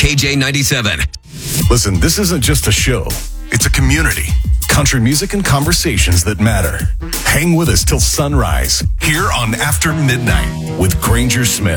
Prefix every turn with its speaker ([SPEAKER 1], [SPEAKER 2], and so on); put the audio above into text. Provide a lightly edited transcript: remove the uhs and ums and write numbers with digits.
[SPEAKER 1] KJ97.
[SPEAKER 2] Listen, this isn't just a show. It's a community. Country music and conversations that matter. Hang with us till sunrise here on After Midnight with Granger Smith.